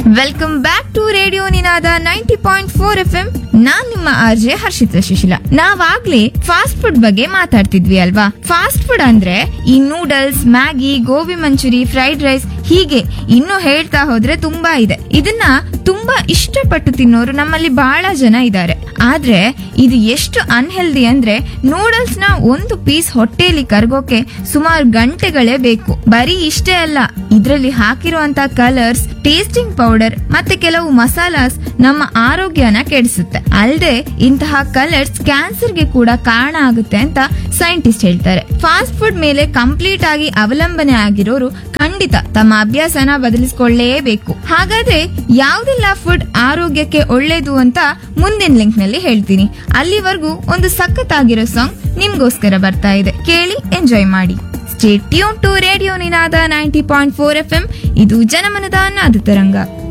Welcome back to radio Ninada 90.4 FM. ನಾನ್ ನಿಮ್ಮ RJ Harshita Shishila. ನಾವಾಗ್ಲೇ fast food ಬಗ್ಗೆ ಮಾತಾಡ್ತಿದ್ವಿ ಅಲ್ವಾ. ಫಾಸ್ಟ್ ಫುಡ್ ಅಂದ್ರೆ ಈ noodles, Maggi, gobi manchurian, fried rice, ಹೀಗೆ ಇನ್ನು ಹೇಳ್ತಾ ಹೋದ್ರೆ ತುಂಬಾ ಇದೆ. ಇದನ್ನ ತುಂಬಾ ಇಷ್ಟಪಟ್ಟು ತಿನ್ನೋರು ನಮ್ಮಲ್ಲಿ ಬಹಳ ಜನ ಇದ್ದಾರೆ. ಆದ್ರೆ ಇದು ಎಷ್ಟು ಅನ್ಹೆಲ್ದಿ ಅಂದ್ರೆ ನೂಡಲ್ಸ್ ನ ಒಂದು ಪೀಸ್ ಹೊಟ್ಟೆಯಲ್ಲಿ ಕರ್ಗೋಕೆ ಸುಮಾರು ಗಂಟೆಗಳೇ ಬೇಕು. ಬರೀ ಇಷ್ಟೇ ಅಲ್ಲ, ಇದ್ರಲ್ಲಿ ಹಾಕಿರುವಂತ ಕಲರ್ಸ್, ಟೇಸ್ಟಿಂಗ್ ಪೌಡರ್ ಮತ್ತೆ ಕೆಲವು ಮಸಾಲಾಸ್ ನಮ್ಮ ಆರೋಗ್ಯನ ಕೆಡಿಸುತ್ತೆ. ಅಲ್ಲದೆ ಇಂತಹ ಕಲರ್ಸ್ ಕ್ಯಾನ್ಸರ್ಗೆ ಕೂಡ ಕಾರಣ ಆಗುತ್ತೆ ಅಂತ ಸೈಂಟಿಸ್ಟ್ ಹೇಳ್ತಾರೆ. ಫಾಸ್ಟ್ ಫುಡ್ ಮೇಲೆ ಕಂಪ್ಲೀಟ್ ಆಗಿ ಅವಲಂಬನೆ ಆಗಿರೋರು ಖಂಡಿತ ತಮ್ಮ ಅಭ್ಯಾಸನ ಬದಲಿಸಿಕೊಳ್ಳಲೇಬೇಕು. ಹಾಗಾದ್ರೆ ಯಾವ್ದೆಲ್ಲ ಫುಡ್ ಆರೋಗ್ಯಕ್ಕೆ ಒಳ್ಳೇದು ಅಂತ ಮುಂದಿನ ಲಿಂಕ್ ನಲ್ಲಿ ಹೇಳ್ತೀನಿ. ಅಲ್ಲಿವರೆಗೂ ಒಂದು ಸಖತ್ತಾಗಿರೋ ಸಾಂಗ್ ನಿಮ್ಗೋಸ್ಕರ ಬರ್ತಾ ಇದೆ, ಕೇಳಿ ಎಂಜಾಯ್ ಮಾಡಿ. Stay tune to radio Ninada 90.4 FM. ಇದು ಜನಮನದ ನಾದ ತರಂಗ.